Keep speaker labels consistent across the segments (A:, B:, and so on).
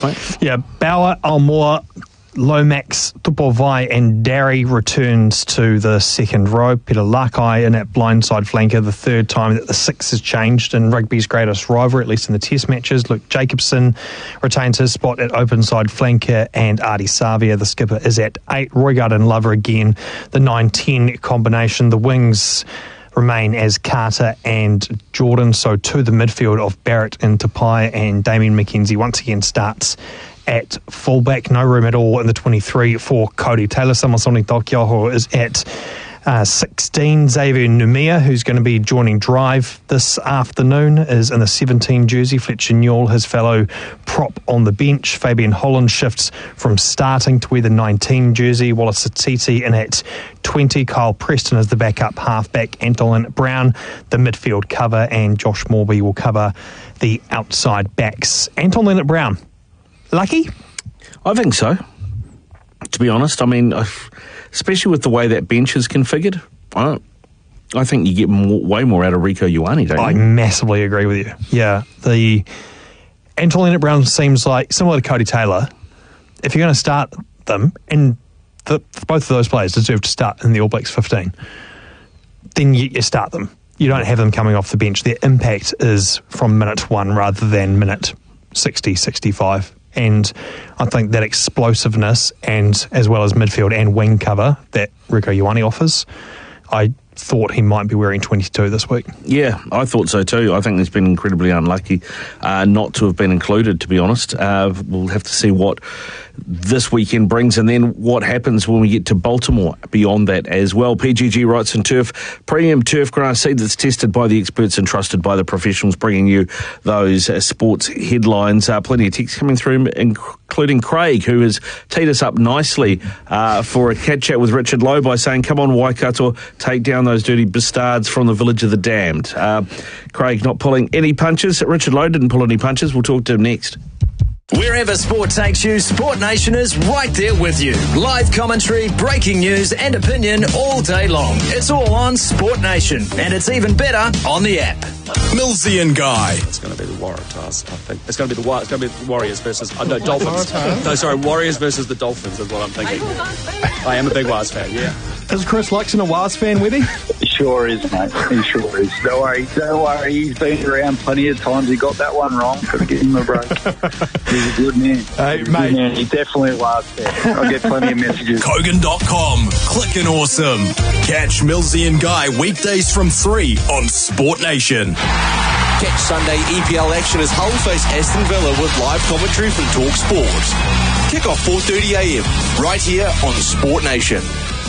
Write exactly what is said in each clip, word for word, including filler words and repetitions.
A: Yeah, Bauer, Almore, Lomax, Tupovai and Darry returns to the second row. Peter Lakai in that blindside flanker, the third time that the six has changed in rugby's greatest rivalry, at least in the test matches. Luke Jacobson retains his spot at open side flanker, and Artie Savia, the skipper, is at eight. Roigard and Lover again, the nine ten combination. The wings remain as Carter and Jordan, so to the midfield of Barrett and Tapai, and Damien McKenzie once again starts at fullback. No room at all in the twenty-three for Cody Taylor. Samasoni Tokyoho is at uh, sixteen. Xavier Numia, who's going to be joining Drive this afternoon, is in the seventeen jersey. Fletcher Newell, his fellow prop on the bench. Fabian Holland shifts from starting to wear the nineteen jersey. Wallace Atiti in at twenty. Kyle Preston is the backup halfback. Anton Brown, the midfield cover, and Josh Morby will cover the outside backs. Anton Leonard Brown, lucky?
B: I think so, to be honest. I mean, especially with the way that bench is configured, I don't, I think you get more, way more out of Rieko Ioane, don't you?
A: I massively agree with you. Yeah, the Anton Leonard Brown seems like, similar to Cody Taylor, if you're going to start them, and the, both of those players deserve to start in the All Blacks fifteen, then you, you start them. You don't have them coming off the bench. Their impact is from minute one rather than minute sixty, sixty-five. And I think that explosiveness, and as well as midfield and wing cover that Rieko Ioane offers, I thought he might be wearing twenty-two this week.
B: Yeah, I thought so too. I think he's been incredibly unlucky uh, not to have been included, to be honest. Uh, we'll have to see what this weekend brings, and then what happens when we get to Baltimore beyond that as well. P G G Rights and Turf, premium turf grass seed that's tested by the experts and trusted by the professionals, bringing you those uh, sports headlines. Uh, plenty of texts coming through, including Craig, who has teed us up nicely uh, for a catch chat with Richard Lowe by saying, come on Waikato, take down those dirty bastards from the village of the damned. Uh, Craig not pulling any punches. Richard Lowe didn't pull any punches. We'll talk to him next.
C: Wherever sport takes you, Sport Nation is right there with you. Live commentary, breaking news and opinion all day long. It's all on Sport Nation, and it's even better on the app.
D: Millsy and Guy.
E: It's going to be the Waratahs, I think. It's going to be the It's going to be the Warriors versus uh, no Dolphins. No, sorry, Warriors versus the Dolphins is what I'm thinking. I am a big Wars fan. Yeah.
A: Is Chris Luxon a Wars fan, Webby?
F: He sure is, mate. He sure is. Don't worry, don't worry. He's been around plenty of times. He got that one wrong. Got to give him a break. He's a good man.
A: Hey,
F: He's a
A: mate.
F: good man. He's definitely a Wars fan. I get plenty of messages.
D: Kogan dot com. Clickin' awesome. Catch Millsy and Guy weekdays from three on Sport Nation.
G: Catch Sunday E P L action as Hull face Aston Villa with live commentary from Talk Sport. Kick off four thirty a m right here on Sport Nation.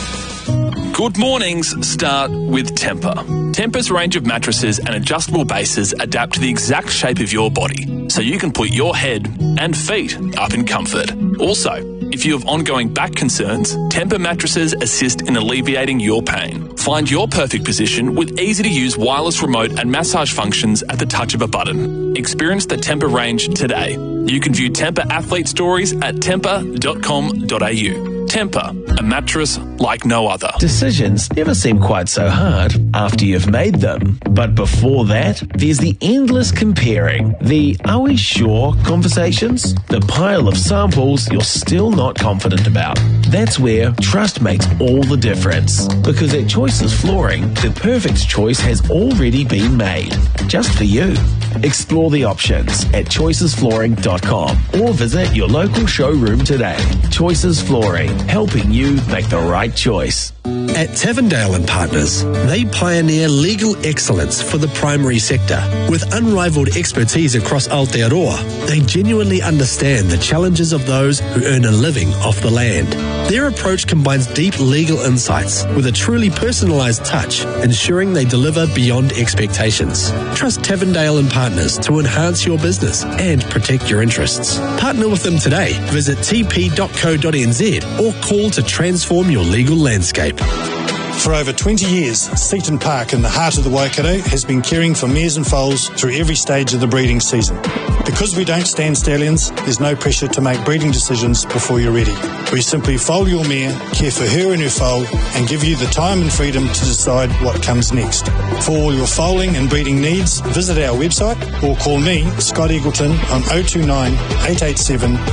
H: Good mornings start with Tempur. Tempur's range of mattresses and adjustable bases adapt to the exact shape of your body, so you can put your head and feet up in comfort. Also, if you have ongoing back concerns, Tempur mattresses assist in alleviating your pain. Find your perfect position with easy-to-use wireless remote and massage functions at the touch of a button. Experience the Tempur range today. You can view Tempur athlete stories at tempur dot com dot a u. Tempur, a mattress like no other.
I: Decisions never seem quite so hard after you've made them. But before that, there's the endless comparing, the are we sure conversations, the pile of samples you're still not confident about. That's where trust makes all the difference. Because at Choices Flooring, the perfect choice has already been made. Just for you. Explore the options at choices flooring dot com or visit your local showroom today. Choices Flooring, helping you make the right choice.
J: At Tavendale and Partners, they pioneer legal excellence for the primary sector. With unrivaled expertise across Aotearoa, they genuinely understand the challenges of those who earn a living off the land. Their approach combines deep legal insights with a truly personalised touch, ensuring they deliver beyond expectations. Trust Tavendale and Partners to enhance your business and protect your interests. Partner with them today. Visit t p dot co dot n z or call to transform your legal landscape.
K: For over twenty years, Seaton Park in the heart of the Waikato has been caring for mares and foals through every stage of the breeding season. Because we don't stand stallions, there's no pressure to make breeding decisions before you're ready. We simply foal your mare, care for her and her foal, and give you the time and freedom to decide what comes next. For all your foaling and breeding needs, visit our website or call me, Scott Eagleton, on oh two nine, eight eight seven,